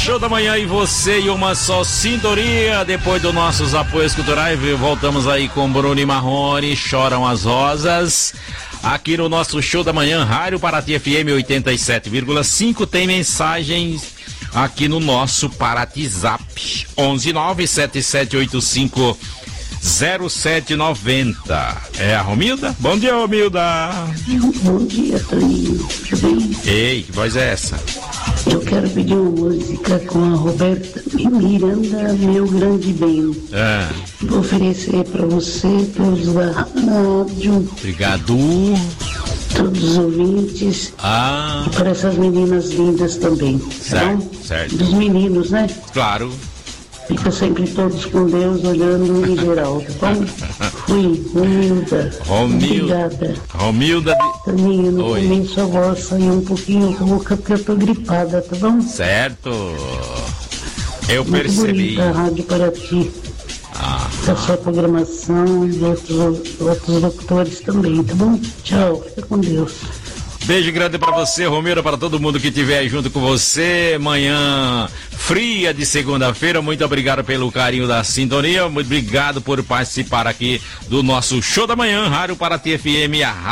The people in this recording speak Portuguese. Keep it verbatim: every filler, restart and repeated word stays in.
Show da Manhã e você e uma só sintonia. Depois dos nossos apoios culturais, voltamos aí com Bruno e Marrone, Choram as Rosas. Aqui no nosso Show da Manhã, Rádio Paraty F M oitenta e sete vírgula cinco, tem mensagens aqui no nosso Paratizap onze nove sete sete oito cinco zero sete nove zero. É a Romilda? Bom dia, Romilda. Bom dia, Toninho. Tudo bem? Ei, que voz é essa? Eu quero pedir uma música com a Roberta Miranda, Meu Grande Bem. É. Vou oferecer para você, todos da rádio. Obrigado. Todos os ouvintes. Ah. E para essas meninas lindas também. Certo, tá, certo. Dos meninos, né? Claro. Fica sempre todos com Deus, olhando em geral, tá bom? Fui, Romilda. Romilda. Obrigada. Romilda de... Toninho, no Oi. começo sua voz saiu um pouquinho rouca porque eu tô gripada, tá bom? Certo. Eu Muito percebi. bonita a Rádio Paraty. Ah. Da sua programação e de outros, outros locutores também, tá bom? Tchau, fica com Deus. Beijo grande pra você, Romilda, para todo mundo que estiver aí junto com você. Manhã fria de segunda-feira. Muito obrigado pelo carinho da sintonia. Muito obrigado por participar aqui do nosso Show da Manhã, Rádio Paraty F M. A